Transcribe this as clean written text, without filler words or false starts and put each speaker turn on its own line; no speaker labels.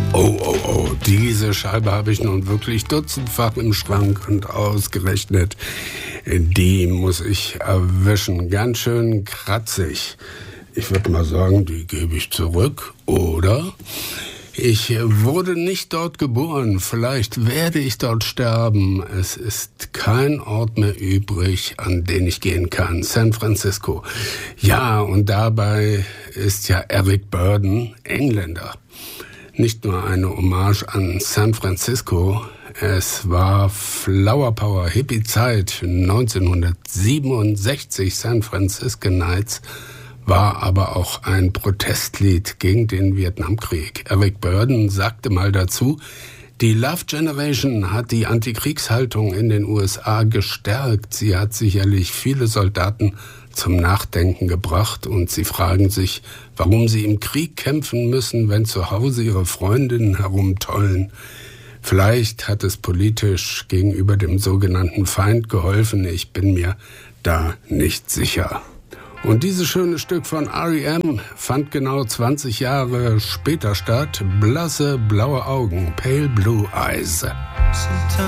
Oh, diese Scheibe habe ich nun wirklich dutzendfach im Schrank und ausgerechnet, die muss ich erwischen. Ganz schön kratzig. Ich würde mal sagen, die gebe ich zurück, oder? Ich wurde nicht dort geboren, vielleicht werde ich dort sterben. Es ist kein Ort mehr übrig, an den ich gehen kann. San Francisco. Ja, und dabei ist ja Eric Burdon Engländer. Nicht nur eine Hommage an San Francisco, es war Flower Power Hippie-Zeit 1967, San Francisco Nights, war aber auch ein Protestlied gegen den Vietnamkrieg. Eric Burdon sagte mal dazu, die Love Generation hat die Antikriegshaltung in den USA gestärkt. Sie hat sicherlich viele Soldaten zum Nachdenken gebracht und sie fragen sich, warum sie im Krieg kämpfen müssen, wenn zu Hause ihre Freundinnen herumtollen. Vielleicht hat es politisch gegenüber dem sogenannten Feind geholfen, ich bin mir da nicht sicher. Und dieses schöne Stück von R.E.M. fand genau 20 Jahre später statt. Blasse blaue Augen, Pale Blue Eyes.